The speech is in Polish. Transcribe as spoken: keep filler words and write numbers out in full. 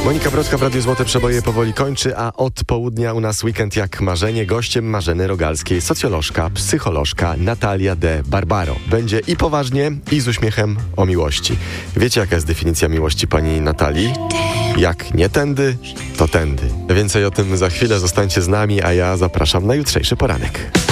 Monika Brodka w Radiu Złote Przeboje powoli kończy, a od południa u nas weekend jak marzenie. Gościem Marzeny Rogalskiej socjolożka, psycholożka Natalia de Barbaro. Będzie i poważnie, i z uśmiechem o miłości. Wiecie, jaka jest definicja miłości pani Natalii? Jak nie tędy, to tędy. Więcej o tym za chwilę, zostańcie z nami, a ja zapraszam na jutrzejszy poranek.